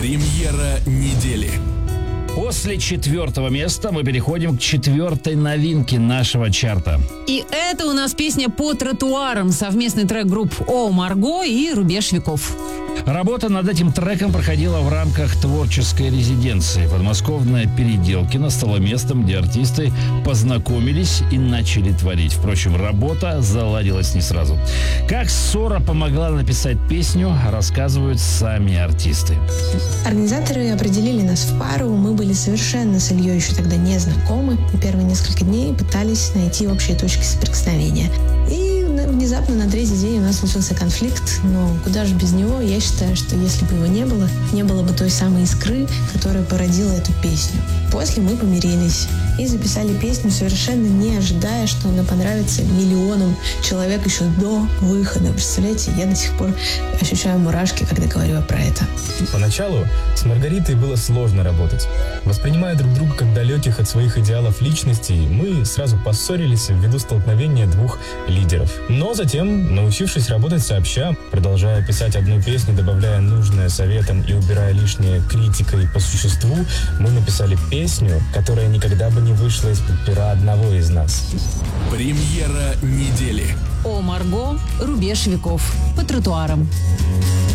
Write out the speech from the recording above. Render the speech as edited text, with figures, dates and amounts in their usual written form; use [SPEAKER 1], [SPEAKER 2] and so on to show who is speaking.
[SPEAKER 1] Премьера недели.
[SPEAKER 2] После 4-го места мы переходим к 4-й новинке нашего чарта.
[SPEAKER 3] И это у нас песня «По тротуарам», совместный трек групп «О Марго» и «Рубеж веков».
[SPEAKER 2] Работа над этим треком проходила в рамках творческой резиденции. Подмосковная Переделкино стала местом, где артисты познакомились и начали творить. Впрочем, работа заладилась не сразу. Как ссора помогла написать песню, рассказывают сами артисты.
[SPEAKER 4] Организаторы определили нас в пару. Мы были совершенно с Ильей еще тогда не знакомы. И первые несколько дней пытались найти общие точки соприкосновения. И внезапно на третий день у нас случился конфликт. Но куда же без него? Я считаю, что если бы его не было бы той самой искры, которая породила эту песню. После мы помирились и записали песню, совершенно не ожидая, что она понравится миллионам человек еще до выхода. Представляете, я до сих пор ощущаю мурашки, когда говорю про это.
[SPEAKER 5] Поначалу с Маргаритой было сложно работать. Воспринимая друг друга как далеких от своих идеалов личностей, мы сразу поссорились ввиду столкновения двух лидеров. Но затем, научившись работать сообща, продолжая писать одну песню, добавляя нужное советом и убирая лишнее критикой по существу, мы написали песню, которая никогда бы не вышла из-под пера одного из нас.
[SPEAKER 1] Премьера недели.
[SPEAKER 3] «О Марго», «Рубеж веков», «По тротуарам».